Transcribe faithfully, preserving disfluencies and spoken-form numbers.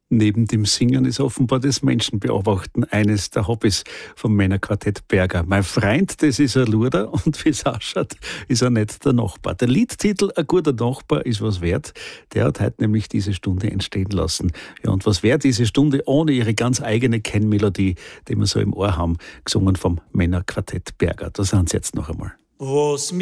Neben dem Singen ist offenbar das Menschenbeobachten eines der Hobbys vom Männerquartett Berger. Mein Freund, das ist ein Luder und wie es ausschaut, ist er nicht der Nachbar. Der Liedtitel "Ein guter Nachbar ist was wert", der hat heute nämlich diese Stunde entstehen lassen. Ja, und was wäre diese Stunde ohne ihre ganz eigene Kennmelodie, die wir so im Ohr haben, gesungen vom Männerquartett Berger. Da sind sie jetzt noch einmal. Was